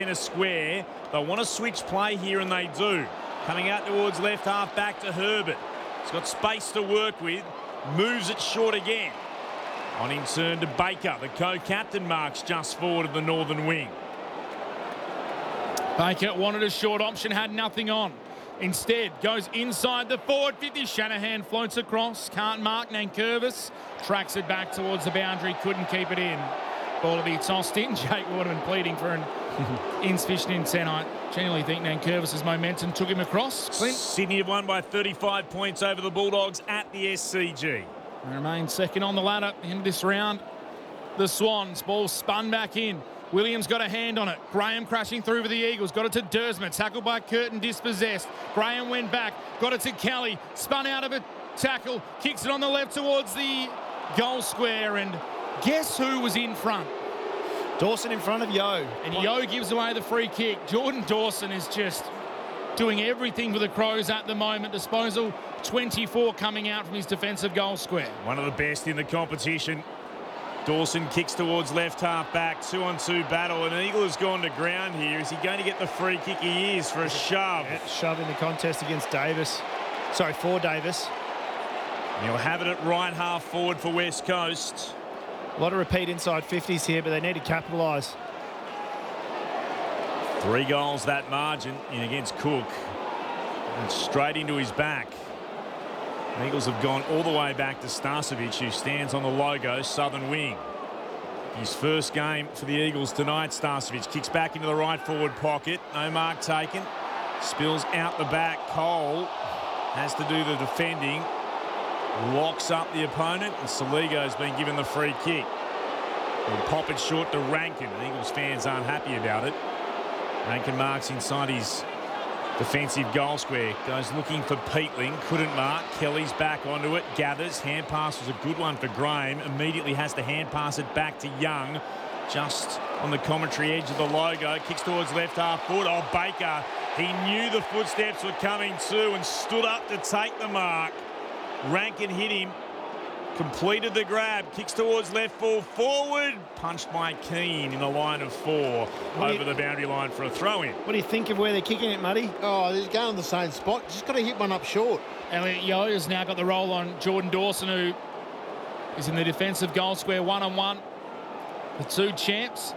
in a square. They want to switch play here, and they do. Coming out towards left half, back to Herbert. He's got space to work with. Moves it short again. On in turn to Baker. The co-captain marks just forward of the northern wing. Baker wanted a short option, had nothing on. Instead, goes inside the forward 50. Shanahan floats across. Can't mark. Nankervis tracks it back towards the boundary. Couldn't keep it in. Ball to be tossed in. Jake Waterman pleading for an insufficient intent. I genuinely think Nankervis' momentum took him across. Clint. Sydney have won by 35 points over the Bulldogs at the SCG. They remain second on the ladder at the end of this round. The Swans. Ball spun back in. Williams got a hand on it. Graham crashing through for the Eagles. Got it to Dersma. Tackled by Curtin. Dispossessed. Graham went back. Got it to Kelly. Spun out of a tackle. Kicks it on the left towards the goal square. And guess who was in front? Dawson in front of Yeo. And Yeo gives away the free kick. Jordan Dawson is just doing everything for the Crows at the moment. Disposal 24 coming out from his defensive goal square. One of the best in the competition. Dawson kicks towards left half back, 2-on-2 battle, and Eagle has gone to ground here. Is he going to get the free kick? He is for a shove. Yeah, shove in the contest against Davis. Sorry, for Davis. And he'll have it at right half forward for West Coast. A lot of repeat inside 50s here, but they need to capitalise. 3 goals that margin in against Cook. And straight into his back. The Eagles have gone all the way back to Starcevic, who stands on the logo, southern wing. His first game for the Eagles tonight. Starcevic kicks back into the right forward pocket. No mark taken. Spills out the back. Cole has to do the defending. Locks up the opponent, and Saligo's been given the free kick. He'll pop it short to Rankin. The Eagles fans aren't happy about it. Rankin marks inside his defensive goal square. Goes looking for Peatling. Couldn't mark. Kelly's back onto it. Gathers. Hand pass was a good one for Graham. Immediately has to hand pass it back to Young. Just on the commentary edge of the logo. Kicks towards left half forward. Oh, Baker. He knew the footsteps were coming too and stood up to take the mark. Rankin hit him. Completed the grab. Kicks towards left full forward. Punched by Keane in a line of 4 over the boundary line for a throw-in. What do you think of where they're kicking it, Muddy? Oh, he's going to the same spot. Just got to hit one up short. Elliot Yeo has now got the roll on Jordan Dawson, who is in the defensive goal square, 1-on-1. The 2 champs.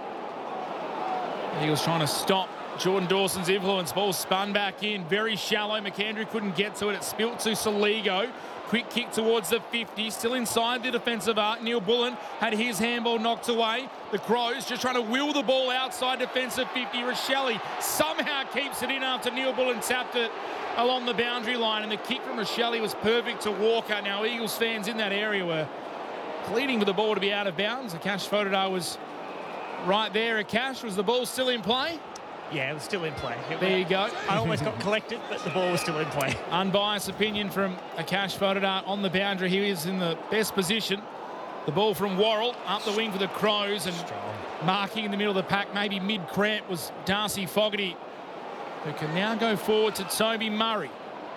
Eagles trying to stop Jordan Dawson's influence. Ball spun back in. Very shallow. McAndrew couldn't get to it. It spilt to Saligo. Quick kick towards the 50. Still inside the defensive arc. Neil Bullen had his handball knocked away. The Crows just trying to wheel the ball outside defensive 50. Rochelli somehow keeps it in after Neil Bullen tapped it along the boundary line. And the kick from Rochelli was perfect to Walker. Now Eagles fans in that area were pleading for the ball to be out of bounds. Akash Fododar was right there. Akash, was the ball still in play? Yeah, it was still in play. There you go. I almost got collected, but the ball was still in play. Unbiased opinion from Akash Fododar on the boundary. He is in the best position. The ball from Worrell up the wing for the Crows, and marking in the middle of the pack, maybe mid-cramp, was Darcy Fogarty, who can now go forward to Toby Murray.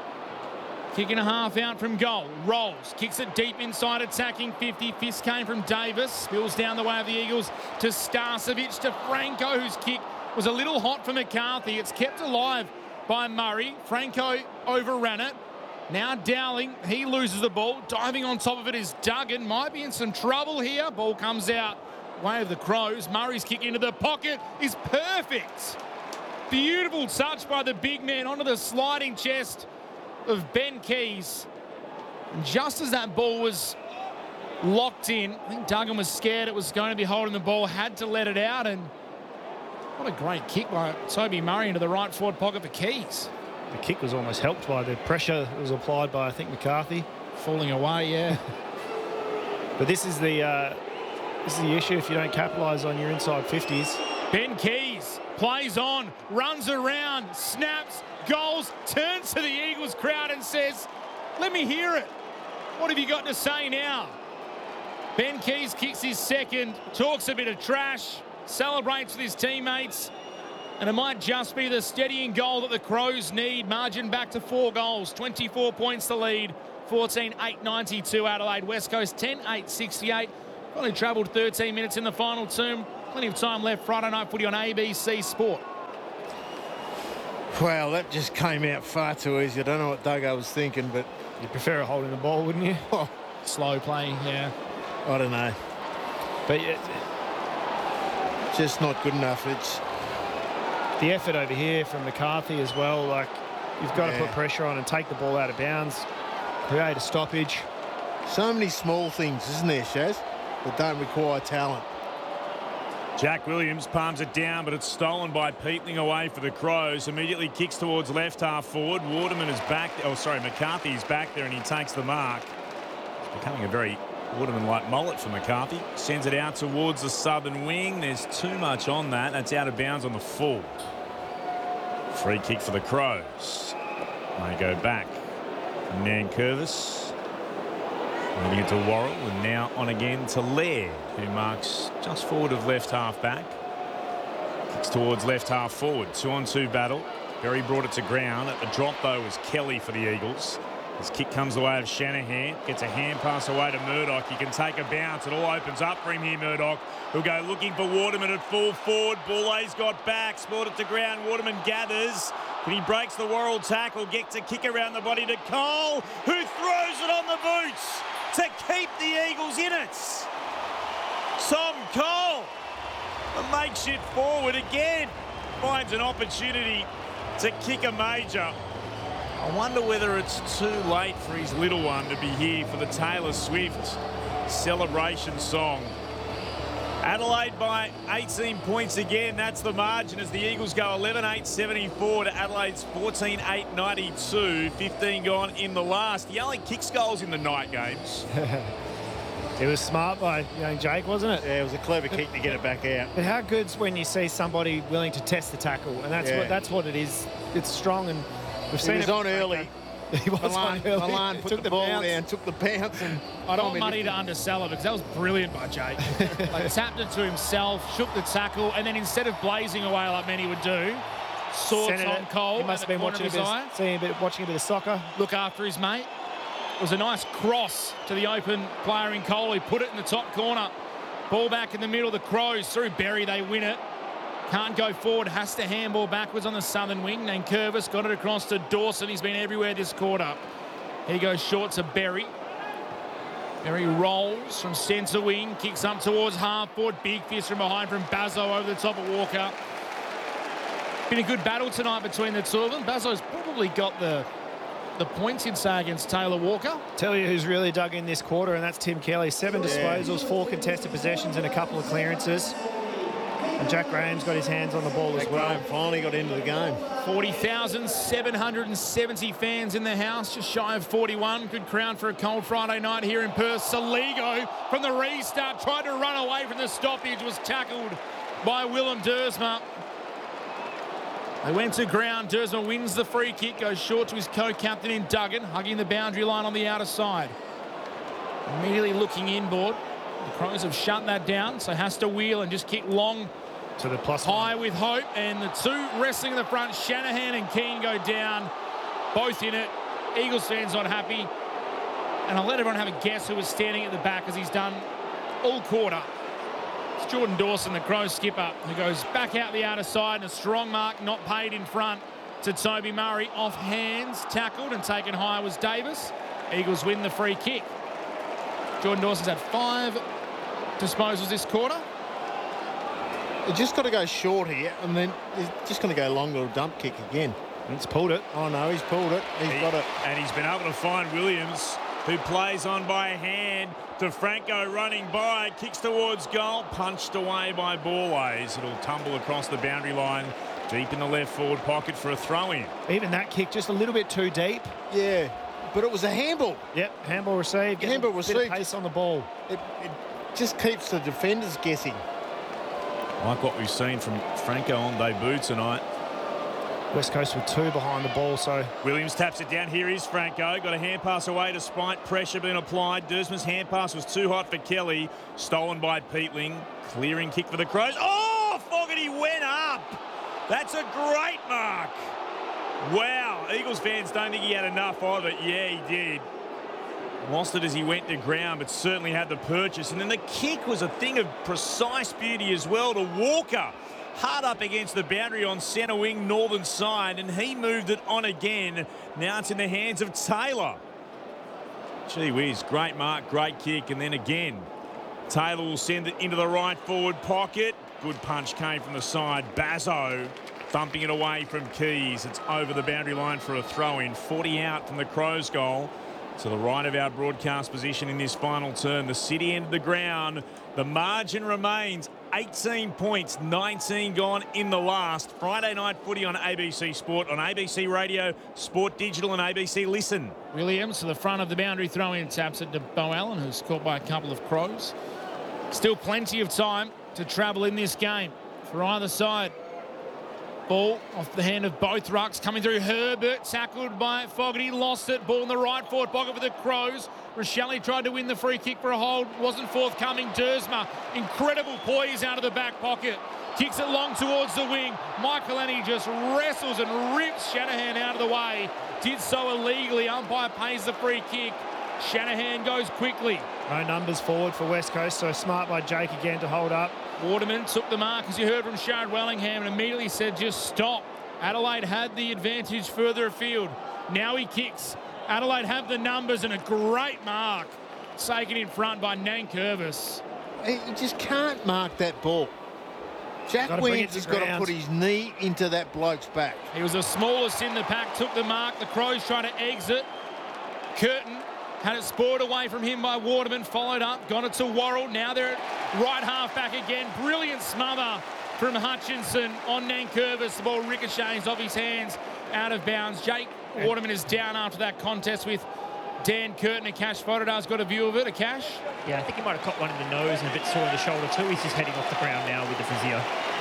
Kick and a half out from goal. Rolls. Kicks it deep inside, attacking 50. Fist came from Davis. Spills down the way of the Eagles to Starcevic, to Franco, whose kick was a little hot for McCarthy. It's kept alive by Murray. Franco overran it. Now Dowling, he loses the ball. Diving on top of it is Duggan. Might be in some trouble here. Ball comes out. Way of the Crows. Murray's kick into the pocket is perfect. Beautiful touch by the big man onto the sliding chest of Ben Keys. And just as that ball was locked in, I think Duggan was scared it was going to be holding the ball, had to let it out, and what a great kick by Toby Murray into the right forward pocket for Keys. The kick was almost helped by the pressure that was applied by, I think, McCarthy. Falling away, yeah. But this is the issue if you don't capitalise on your inside 50s. Ben Keys plays on, runs around, snaps, goals, turns to the Eagles crowd and says, "Let me hear it. What have you got to say now?" Ben Keys kicks his second, talks a bit of trash, celebrates with his teammates, and it might just be the steadying goal that the Crows need. Margin back to 4 goals, 24 points to lead, 14-8-92 Adelaide. West Coast 10-8-68. Only travelled 13 minutes in the final term. Plenty of time left. Friday night footy on ABC Sport. Wow, that just came out far too easy. I don't know what Duggo was thinking, but You'd prefer holding the ball, wouldn't you? Slow play, yeah. I don't know. But yeah, Just not good enough. It's the effort over here from McCarthy as well. Like, you've got to put pressure on and take the ball out of bounds, create a stoppage. so many small things, isn't there, Shaz, that don't require talent. Jack Williams palms it down, but it's stolen by Peatling away for the Crows. Immediately kicks towards left half forward. Waterman is back. Oh, sorry, McCarthy is back there and he takes the mark. It's becoming a very Waterman-like mullet for McCarthy. Sends it out towards the southern wing. There's too much on that. That's out of bounds on the full. Free kick for the Crows. May go back. Nankervis. Moving it to Worrell and now on again to Laird, who marks just forward of left half back. Kicks towards left half forward. 2-on-2 battle. Berry brought it to ground. At the drop though was Kelly for the Eagles. His kick comes the way of Shanahan. Gets a hand pass away to Murdoch. He can take a bounce. It all opens up for him here, Murdoch. He'll go looking for Waterman at full forward. Boulet's got back. Sport it to ground. Waterman gathers. But he breaks the Worrell tackle. Gets a kick around the body to Cole, who throws it on the boots to keep the Eagles in it. Tom Cole, a makeshift forward again, finds an opportunity to kick a major. I wonder whether it's too late for his little one to be here for the Taylor Swift celebration song. Adelaide by 18 points again. That's the margin as the Eagles go 11-8-74 to Adelaide's 14-8-92. 15 gone in the last. He only kicks goals in the night games. It was smart by young Jake, wasn't it? Yeah, it was a clever kick to get it back out. But how good's when you see somebody willing to test the tackle, and that's what it is. It's strong, and we've seen He was it on early. He was on early. Milan put Took the ball bounce. down, took the bounce, and I don't want money to undersell it because that was brilliant by Jake. Like, tapped it to himself, shook the tackle, and then instead of blazing away like many would do, saw Centred Tom it. Cole. He must have been watching a bit of soccer. Look after his mate. It was a nice cross to the open player in Cole. He put it in the top corner. Ball back in the middle. The Crows through Berry. They win it. Can't go forward. Has to handball backwards on the southern wing. Nankervis got it across to Dawson. He's been everywhere this quarter. He goes short to Berry. Berry rolls from centre wing. Kicks up towards half forward. Big fist from behind from Bazzo over the top of Walker. Been a good battle tonight between the two of them. Bazzo's probably got the points, you'd say, against Taylor Walker. Tell you who's really dug in this quarter, and that's Tim Kelly. 7 disposals, 4 contested possessions, and a couple of clearances. And Jack Graham's got his hands on the ball as well. Graham finally got into the game. 40,770 fans in the house, just shy of 41. Good crowd for a cold Friday night here in Perth. Saligo from the restart tried to run away from the stoppage, was tackled by Willem Dersma. They went to ground. Dersma wins the free kick, goes short to his co-captain in Duggan, hugging the boundary line on the outer side. Immediately looking inboard. The Crows have shut that down, so has to wheel and just kick long To the plus high with hope, and the two wrestling in the front, Shanahan and Keane, go down, both in it. Eagles fans not happy, and I'll let everyone have a guess who was standing at the back as he's done all quarter. It's Jordan Dawson, the Crows skipper, who goes back out the outer side, and a strong mark not paid in front to Toby Murray. Off hands, tackled and taken high was Davis. Eagles win the free kick. Jordan Dawson's had 5 disposals this quarter. They've just got to go short here, and then he's just going to go long little dump kick again. It's pulled it. Oh, no, he's pulled it. He's got it. And he's been able to find Williams, who plays on by a hand to Franco running by, kicks towards goal, punched away by Borways. It'll tumble across the boundary line, deep in the left forward pocket for a throw-in. Even that kick just a little bit too deep. Yeah, but it was a handball. Yep, handball received. Getting Handball a bit of received. pace on the ball. It just keeps the defenders guessing. Like what we've seen from Franco on debut tonight. West Coast with 2 behind the ball, so Williams taps it down. Here is Franco. Got a hand pass away despite pressure being applied. Dersman's hand pass was too hot for Kelly. Stolen by Peatling. Clearing kick for the Crows. Oh, Fogarty went up. That's a great mark. Wow. Eagles fans don't think he had enough of it. Yeah, he did. Lost it as he went to ground, but certainly had the purchase. And then the kick was a thing of precise beauty as well to Walker. hard up against the boundary on centre wing, northern side, and he moved it on again. Now it's in the hands of Taylor. Gee whiz, great mark, great kick, and then again, Taylor will send it into the right forward pocket. Good punch came from the side. Bazzo thumping it away from Keys. It's over the boundary line for a throw-in. 40 out from the Crows' goal. To the right of our broadcast position in this final turn. The City end of the ground. The margin remains 18 points, 19 gone in the last. Friday night footy on ABC Sport, on ABC Radio, Sport Digital and ABC Listen. Williams to the front of the boundary, throw-in, taps it to Beau Allen, who's caught by a couple of Crows. Still plenty of time to travel in this game for either side. Ball off the hand of both rucks, coming through. Herbert tackled by Fogarty, lost it. Ball in the right forward pocket for the Crows. Rochelle tried to win the free kick for a hold, wasn't forthcoming. Dersma, incredible poise out of the back pocket. Kicks it long towards the wing. Michaelini just wrestles and rips Shanahan out of the way. Did so illegally. Umpire pays the free kick. Shanahan goes quickly. No numbers forward for West Coast, so smart by Jake again to hold up. Waterman took the mark, as you heard from Sharad Wellingham, and immediately said, just stop. Adelaide had the advantage further afield. Now he kicks. Adelaide have the numbers, and a great mark taken in front by Nankervis. He just can't mark that ball. Jack Williams has got to put his knee into that bloke's back. He was the smallest in the pack, took the mark. The Crows trying to exit. Curtin had it spoiled away from him by Waterman, followed up, got it to Worrell. Now they're at right half back again. Brilliant smother from Hutchinson on Nankervis. The ball ricochets off his hands, out of bounds. Jake Waterman is down after that contest with Dan Curtin. Akash Fodadar's got a view of it. Akash? Yeah, I think he might have caught one in the nose and a bit sore in the shoulder too. He's just heading off the ground now with the physio.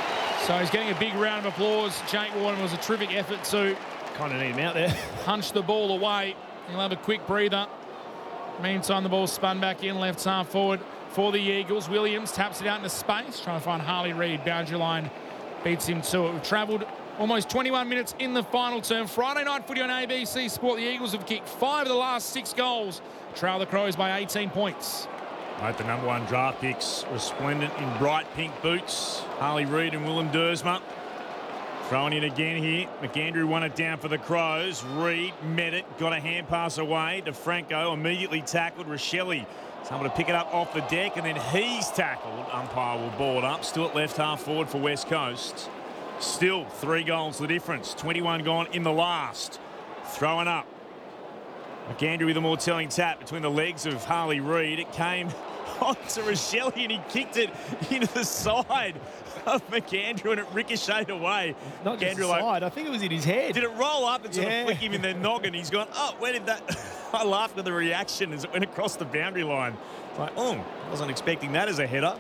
So he's getting a big round of applause. Jake Waterman was a terrific effort to Kind of need him out there. punch the ball away. He'll have a quick breather. Meantime, the ball spun back in, left half forward for the Eagles. Williams taps it out into space, trying to find Harley Reid. Boundary line beats him to it. We've travelled almost 21 minutes in the final term. Friday night footy on ABC Sport. The Eagles have kicked 5 of the last 6 goals. Trail the Crows by 18 points. Both the number 1 draft picks resplendent in bright pink boots. Harley Reid and Willem Dersma. Throwing in again here. McAndrew won it down for the Crows. Reid met it, got a hand pass away. DeFranco immediately tackled. Rochelle is able to pick it up off the deck, and then he's tackled. Umpire will ball it up. Still at left half forward for West Coast. Still 3 goals the difference. 21 gone in the last. Throwing up. McAndrew with a more telling tap between the legs of Harley Reid. It came onto Rochelle and he kicked it into the side of McAndrew and it ricocheted away. Not just the side, I think it was in his head. Did it roll up and sort of flick him in the noggin? He's gone, oh, where did that... I laughed at the reaction as it went across the boundary line. It's like, oh, wasn't expecting that as a header.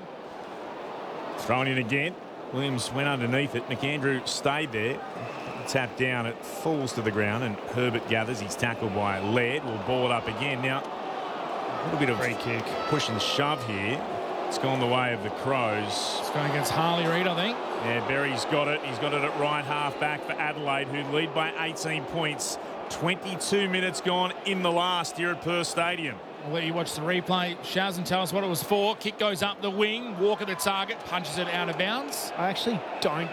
Thrown in again. Williams went underneath it. McAndrew stayed there. Tap down, it falls to the ground and Herbert gathers. He's tackled by Laird. Will ball it up again. Now, a little bit of free kick, push and shove here. It's gone the way of the Crows. It's going against Harley Reid, I think. Yeah, Berry's got it. He's got it at right half back for Adelaide, who lead by 18 points. 22 minutes gone in the last here at Perth Stadium. I'll let you watch the replay, Shaz, and tell us what it was for. Kick goes up the wing. Walker the target, punches it out of bounds. I actually don't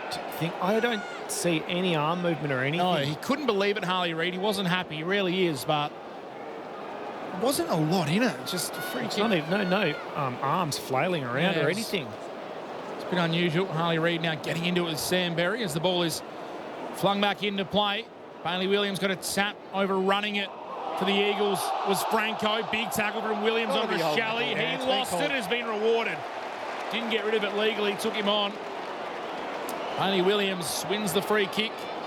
see any arm movement or anything. No, he couldn't believe it, Harley Reid. He wasn't happy. He really is, but there wasn't a lot in it. Just a free kick. No arms flailing around or anything. It's a bit unusual. Harley Reid now getting into it with Sam Berry as the ball is flung back into play. Bailey Williams got a tap, overrunning it. For the Eagles was Franco. Big tackle from Williams on Rochelle. He lost it and has been rewarded. Didn't get rid of it legally. Took him on. Bailey Williams wins the free kick.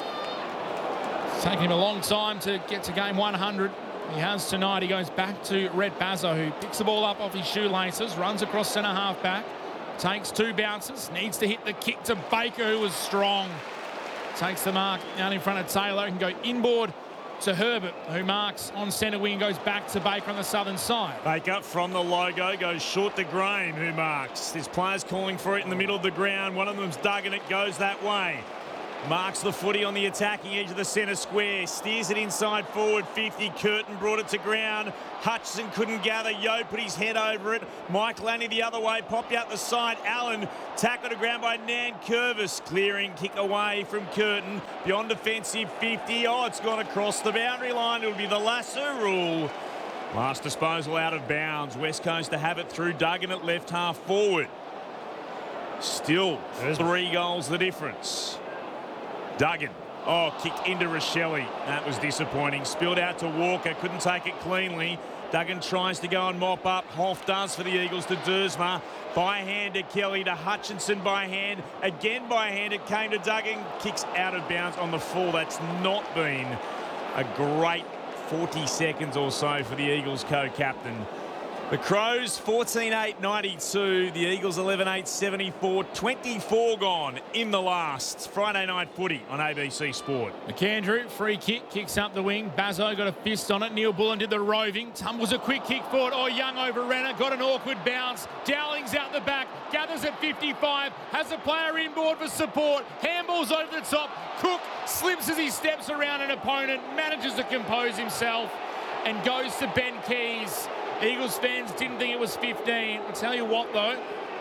It's taken him a long time to get to game 100. He has tonight. He goes back to Rhett Bazzo, who picks the ball up off his shoelaces, runs across centre half back, takes 2 bounces, needs to hit the kick to Baker, who was strong. Takes the mark out in front of Taylor, can go inboard to Herbert, who marks on centre wing, goes back to Baker on the southern side. Baker from the logo goes short to Graham, who marks. There's players calling for it in the middle of the ground. One of them's dug and it goes that way. marks the footy on the attacking edge of the centre square, steers it inside forward 50. Curtin brought it to ground. Hutchison couldn't gather. Yo put his head over it. Mike Lanny the other way, popped out the side. Allen tackled to ground by Nan Curvis. Clearing kick away from Curtin. Beyond defensive 50. Oh, it's gone across the boundary line. It'll be the lasso rule. Last disposal out of bounds. West Coast to have it through Duggan at left half forward. Still 3 goals the difference. Duggan. Oh, kicked into Rochelle. That was disappointing. Spilled out to Walker. Couldn't take it cleanly. Duggan tries to go and mop up. Hoff does for the Eagles to Dersma. By hand to Kelly, to Hutchinson by hand. Again by hand it came to Duggan. Kicks out of bounds on the full. That's not been a great 40 seconds or so for the Eagles co-captain. The Crows 14-8-92. The Eagles 11-8-74. 24 gone in the last. Friday night footy on ABC Sport. McAndrew, free kick, kicks up the wing. Bazzo got a fist on it. Neil Bullen did the roving. Tumbles a quick kick forward. Oh, Young overran it. Got an awkward bounce. Dowling's out the back. Gathers at 55. Has a player inboard for support. Handballs over the top. Cook slips as he steps around an opponent. Manages to compose himself and goes to Ben Keys. Eagles fans didn't think it was 15. I'll tell you what, though.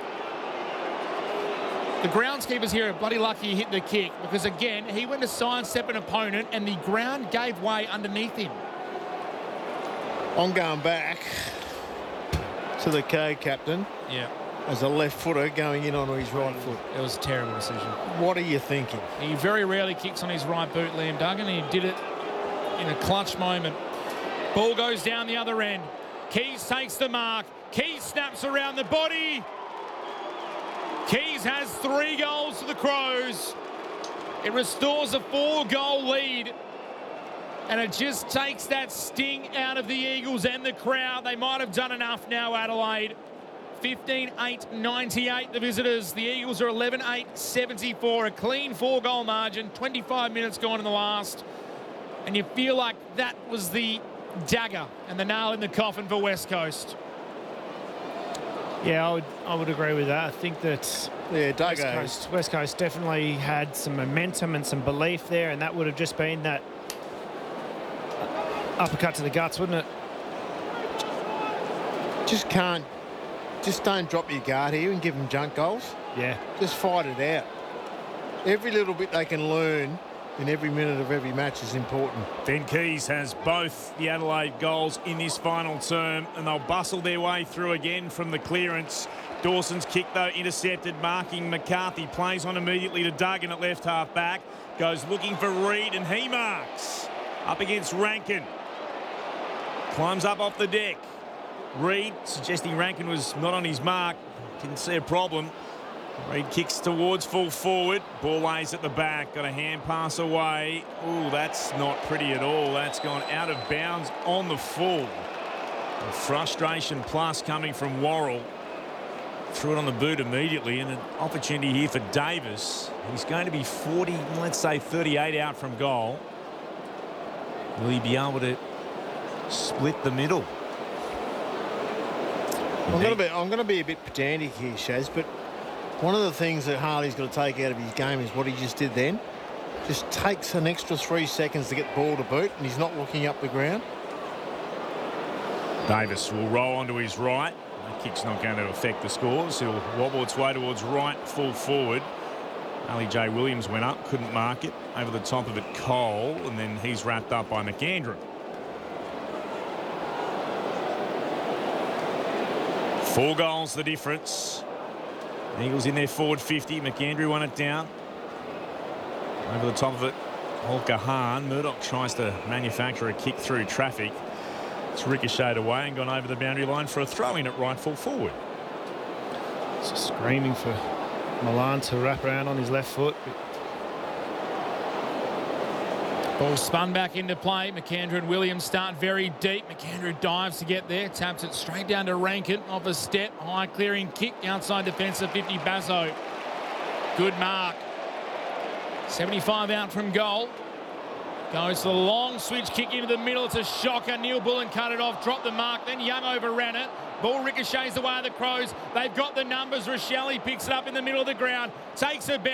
The groundskeepers here are bloody lucky he hit the kick because, again, he went to sidestep an opponent and the ground gave way underneath him. I'm going back to the co-captain. Yeah. As a left footer going in onto his right foot. It was a terrible decision. What are you thinking? He very rarely kicks on his right boot, Liam Duggan. He did it in a clutch moment. Ball goes down the other end. Keys takes the mark. Keys snaps around the body. Keys has 3 goals for the Crows. It restores a 4-goal lead. And it just takes that sting out of the Eagles and the crowd. They might have done enough now, Adelaide. 15-8-98, the visitors. The Eagles are 11-8-74. A clean 4-goal margin. 25 minutes gone in the last. And you feel like that was the dagger and the nail in the coffin for West Coast. Yeah, I would agree with that. I think that West Coast definitely had some momentum and some belief there, and that would have just been that uppercut to the guts, wouldn't it? Just don't drop your guard here and give them junk goals. Yeah. Just fight it out. Every little bit they can learn in every minute of every match is important. Ben Keys has both the Adelaide goals in this final term, and they'll bustle their way through again from the clearance. Dawson's kick, though, intercepted, marking McCarthy. Plays on immediately to Duggan at left half back. Goes looking for Reid, and he marks. Up against Rankin. Climbs up off the deck. Reid suggesting Rankin was not on his mark. Didn't see a problem. Reid kicks towards full forward. Ball lays at the back. Got a hand pass away. Ooh, that's not pretty at all. That's gone out of bounds on the full. A frustration plus coming from Worrell. Threw it on the boot immediately, and an opportunity here for Davis. He's going to be 40, let's say 38 out from goal. Will he be able to split the middle? I'm going to be a bit pedantic here, Shaz, but one of the things that Harley's got to take out of his game is what he just did then. Just takes an extra 3 seconds to get the ball to boot, and he's not looking up the ground. Davis will roll onto his right. The kick's not going to affect the scores. He'll wobble its way towards right, full forward. Ali J. Williams went up, couldn't mark it. Over the top of it, Cole, and then he's wrapped up by McAndrew. 4 goals the difference. Eagles in their forward 50. McAndrew won it down. Over the top of it, Holker Hahn. Murdoch tries to manufacture a kick through traffic. It's ricocheted away and gone over the boundary line for a throw-in at right full forward. Just screaming for Milan to wrap around on his left foot. Ball spun back into play. McAndrew and Williams start very deep. McAndrew dives to get there. Taps it straight down to Rankin. Off a step. High clearing kick. Outside defensive 50. Bazzo. Good mark. 75 out from goal. Goes to the long switch kick into the middle. It's a shocker. Neil Bullen cut it off. Dropped the mark. Then Young overran it. Ball ricochets away the Crows. They've got the numbers. Rochelle picks it up in the middle of the ground. Takes a bounce.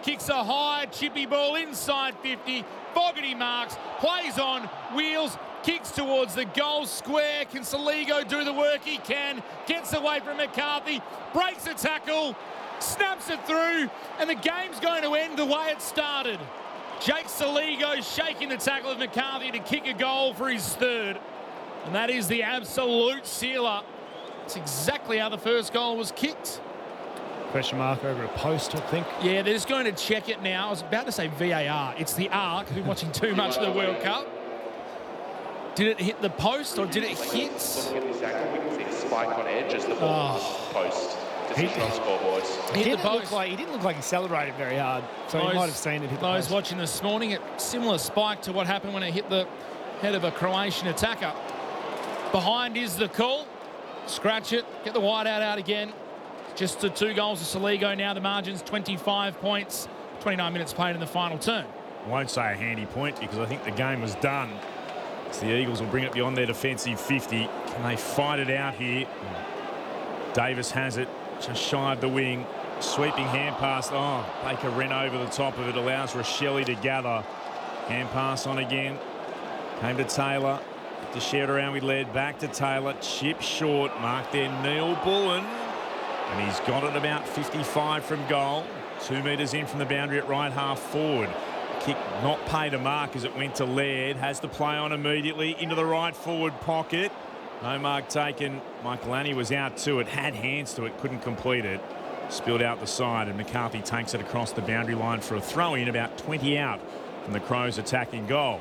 kicks a high chippy ball inside 50. Fogarty marks, plays on, wheels, kicks towards the goal square. Can Soligo do the work? He can. Gets away from McCarthy, breaks a tackle, snaps it through, and the game's going to end the way it started. Jake Soligo shaking the tackle of McCarthy to kick a goal for his third. And that is the absolute sealer. That's exactly how the first goal was kicked. Question mark over a post, I think. Yeah, they're just going to check it now. I was about to say VAR. It's the R, because we're watching too much of the World Cup. Did it hit the post or did it hit? Looking at this angle, we can see the spike on edge as the ball post. Decision on scoreboards. He didn't look like he celebrated very hard, so he might have seen it hit the Those post. watching this morning, a similar spike to what happened when it hit the head of a Croatian attacker. Behind is the call. Scratch it, get the wide out again. Just the 2 goals of Soligo now. The margin's 25 points. 29 minutes played in the final turn. I won't say a handy point because I think the game was done. So the Eagles will bring it beyond their defensive 50. Can they fight it out here? Davis has it, just shy of the wing. Sweeping hand pass. Oh, Baker ran over the top of it. Allows Rochelli to gather. Hand pass on again. Came to Taylor. To share it around with Laird. Back to Taylor. Chip short. Mark there, Neil Bullen. And he's got it about 55 from goal. 2 metres in from the boundary at right half forward. Kick not paid a mark as it went to Laird. Has to play on immediately into the right forward pocket. No mark taken. Michael Annie was out to it. Had hands to it. Couldn't complete it. Spilled out the side and McCarthy takes it across the boundary line for a throw in about 20 out from the Crows attacking goal.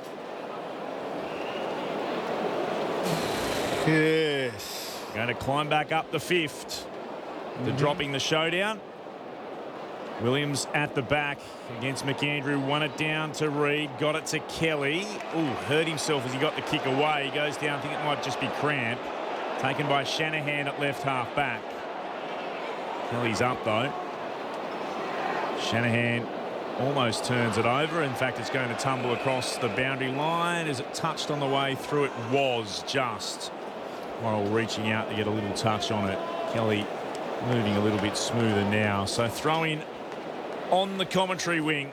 Yes. Going to climb back up the 5th. They're dropping the showdown. Williams at the back against McAndrew. Won it down to Reid. Got it to Kelly. Ooh, hurt himself as he got the kick away. He goes down. I think it might just be cramp. Taken by Shanahan at left half back. Kelly's up though. Shanahan almost turns it over. In fact, it's going to tumble across the boundary line. Is it touched on the way through? It was just. Worrell reaching out to get a little touch on it. Kelly moving a little bit smoother now. So throwing on the commentary wing.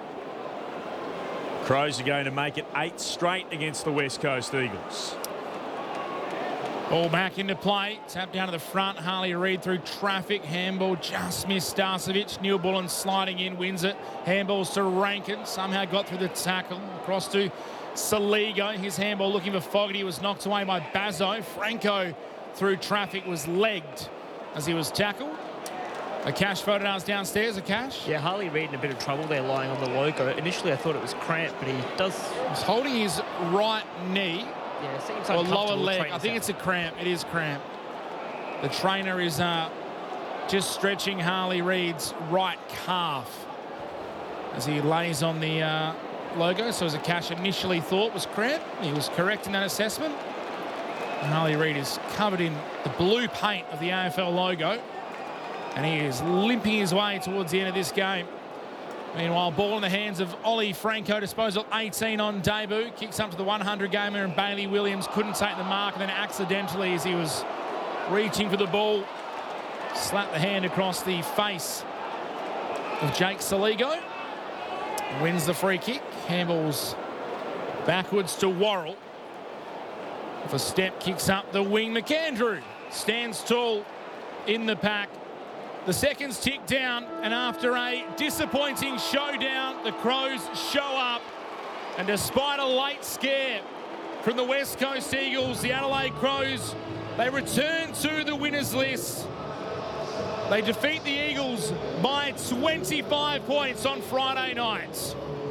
Crows are going to make it 8 straight against the West Coast Eagles. Ball back into play. Tap down to the front. Harley Reid through traffic. Handball just missed Starcevic. Neil Bullen sliding in, wins it. Handballs to Rankin. Somehow got through the tackle. Across to Soligo. His handball looking for Fogarty. Was knocked away by Bazzo. Franco through traffic was legged as he was tackled. Akash Fodenar's downstairs. Akash? Yeah, Harley Reid in a bit of trouble there lying on the logo. Initially, I thought it was cramp, but he does... He's holding his right knee. Yeah, seems Or uncomfortable. lower leg. training I think out. it's a cramp. It is cramp. The trainer is just stretching Harley Reid's right calf as he lays on the logo. So as Akash initially thought was cramp, he was correct in that assessment. And Harley Reid is covered in the blue paint of the AFL logo, and he is limping his way towards the end of this game. Meanwhile, ball in the hands of Ollie Franco. Disposal 18 on debut. Kicks up to the 100 gamer, and Bailey Williams couldn't take the mark, and then accidentally, as he was reaching for the ball, slapped the hand across the face of Jake Soligo. Wins the free kick. Handballs backwards to Worrell. With a step, kicks up the wing. McAndrew stands tall in the pack. The seconds tick down, and after a disappointing showdown, the Crows show up. And despite a late scare from the West Coast Eagles, the Adelaide Crows, they return to the winners list. They defeat the Eagles by 25 points on Friday night.